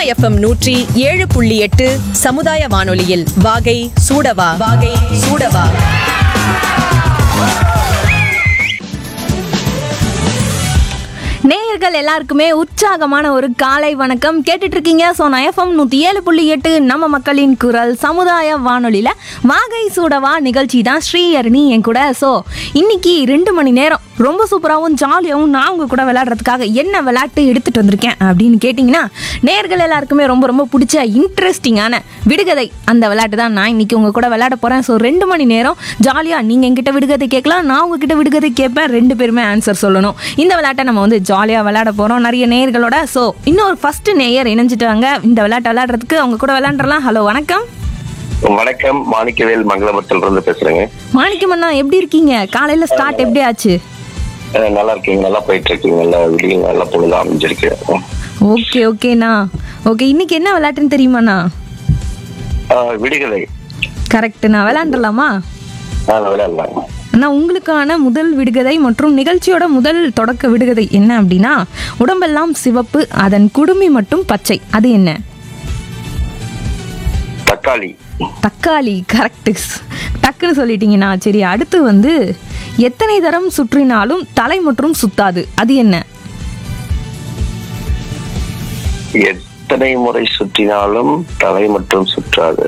FM 107.8 சமுதாய வானொலியில் வாகை சூடவா வாகை சூடவா. நேயர்கள் எல்லாருக்குமே உற்சாகமான ஒரு காலை வணக்கம். கேட்டுட்டு இருக்கீங்க சோனா எஃப்எம் 107.8 நம்ம மக்களின் குரல் சமுதாய வானொலியில் வாகை சூடவா நிகழ்ச்சி தான் ஸ்ரீஹரணி என் கூட. ஸோ இன்னைக்கு 2 மணி நேரம் ரொம்ப சூப்பராகவும் ஜாலியாகவும் நான் உங்க கூட விளையாடுறதுக்காக என்ன விளையாட்டு எடுத்துட்டு வந்திருக்கேன் அப்படின்னு கேட்டிங்கன்னா, நேயர்கள் எல்லாருக்குமே ரொம்ப ரொம்ப பிடிச்ச இன்ட்ரெஸ்டிங்கான விடுகதை அந்த விளையாட்டு தான் நான் இன்னைக்கு உங்க கூட விளையாட போகிறேன். ஸோ 2 மணி நேரம் ஜாலியாக நீங்கள் என்கிட்ட விடுகதை கேட்கலாம், நான் உங்ககிட்ட விடுகதை கேட்பேன். 2 பேருமே ஆன்சர் சொல்லணும். இந்த விளையாட்டை நம்ம வந்து ஜாலியாக விளையாட போகிறோம் நிறைய நேயர்களோட. ஸோ இன்னொரு ஃபர்ஸ்ட் நேயர் இணைஞ்சிட்டாங்க இந்த விளையாட்டை விளையாடுறதுக்கு. அவங்க கூட விளையாண்டுறலாம். ஹலோ, வணக்கம். வணக்கம், மாணிக்கவேல் மங்களபுரத்துல இருந்து பேசுறேங்க. மாணிக்கம் அண்ணா, எப்படி இருக்கீங்க? காலையில ஸ்டார்ட் எப்படி ஆச்சு? நல்லா இருக்கீங்க? நல்லா போயிட்டு இருக்கீங்க? நல்லா விடிய நல்லா பொழுது அமைஞ்சிருக்கு. ஓகே ஓகேண்ணா. ஓகே, இன்னைக்கு என்ன விளையாட்டுன்னு தெரியுமாண்ணா? விடுகதை. கரெக்டுண்ணா, விளையாண்டுலாமா? விளையாடலாம். அண்ணா, உங்களுக்கான முதல் விடுகதை மற்றும் நிகழ்ச்சியோட முதல் தொடக்க விடுகதை என்ன அப்படின்னா, உடம்பெல்லாம் சிவப்பு, அதன் குடுமி மட்டும் பச்சை, அது என்ன? தக்காளி. தக்காளி, கரெக்டு. டக்குன்னு சொல்லிட்டீங்கண்ணா. சரி, அடுத்து வந்து எத்தனை தரம் சுற்றினாலும் தலை மற்றும் சுத்தாது, அது என்ன? எத்தனை முறை சுற்றினாலும் தலை மட்டும் சுற்றாது.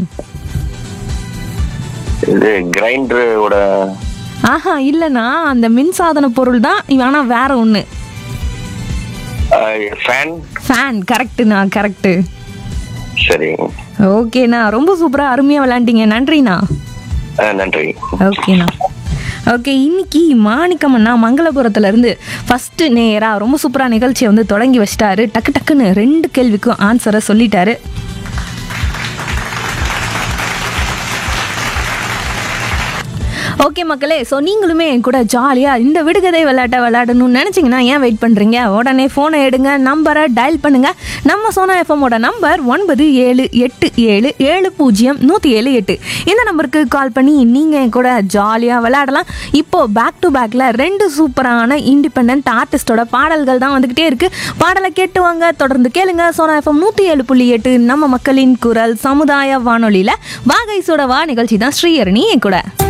இது கிரைண்டரோட. ஆஹா, இல்லைண்ணா, அந்த மின்சாதன பொருள் தான், ஆனா வேற ஒண்ணு. ஃபேன். Fan, கரெக்டுண்ணா, correct. சரி, ஓகேண்ணா, ரொம்ப சூப்பரா அருமையா விளையாண்டீங்க. நன்றிண்ணா. நன்றி. ஓகேண்ணா. ஓகே, இன்னைக்கு மாணிக்கமண்ணா மங்களபுரத்துல இருந்து ஃபர்ஸ்ட் நேரா ரொம்ப சூப்பரா நிகழ்ச்சியை வந்து தொடங்கி வச்சிட்டாரு. டக்கு டக்குன்னு 2 கேள்விக்கும் ஆன்சரை சொல்லிட்டாரு. ஓகே மக்களே, ஸோ நீங்களுமே என் கூட ஜாலியாக இந்த விடுகதை விளையாடணும்னு நினச்சிங்கன்னா ஏன் வெயிட் பண்ணுறீங்க? உடனே ஃபோனை எடுங்க, நம்பரை டயல் பண்ணுங்கள். நம்ம சோனா எஃப்எம்மோட நம்பர் 9787700178. இந்த நம்பருக்கு கால் பண்ணி நீங்கள் என் கூட ஜாலியாக விளையாடலாம். இப்போது பேக் டு பேக்கில் 2 சூப்பரான இண்டிபெண்ட் ஆர்டிஸ்டோட பாடல்கள் தான் வந்துக்கிட்டே இருக்குது. பாடலை கேட்டு வாங்க, தொடர்ந்து கேளுங்க. சோனா எஃப்எம் 107.8 நம்ம மக்களின் குரல் சமுதாய வானொலியில் வாகை சூடவா நிகழ்ச்சி தான் ஸ்ரீஹரணி என் கூட.